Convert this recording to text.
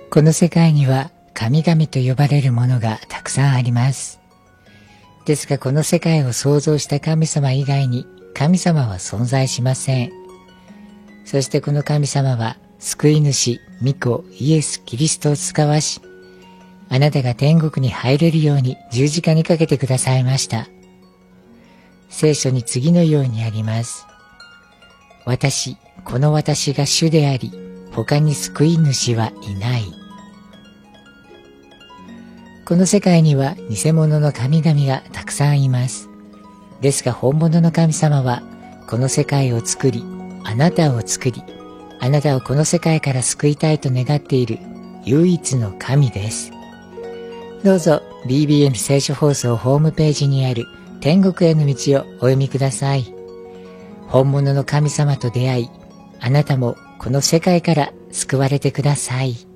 この世界には神々と呼ばれるものがたくさんあります。ですがこの世界を創造した神様以外に神様は存在しません。そしてこの神様は救い主、御子、イエス・キリストを使わし、あなたが天国に入れるように十字架にかけてくださいました。聖書に次のようにあります。この私が主であり、他に救い主はいない。この世界には偽物の神々がたくさんいます。ですが本物の神様はこの世界を作り、あなたを作り、あなたをこの世界から救いたいと願っている唯一の神です。どうぞ BBN 聖書放送ホームページにある天国への道をお読みください。本物の神様と出会い、あなたもこの世界から救われてください。